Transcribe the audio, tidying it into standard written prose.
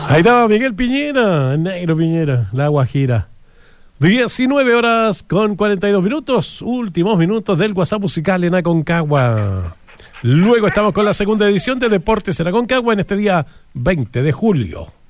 Ahí estaba Miguel Piñera, el negro Piñera, la Guajira. 19:42, últimos minutos del WhatsApp musical en Aconcagua. Luego estamos con la segunda edición de Deportes en Aconcagua en este día 20 de julio.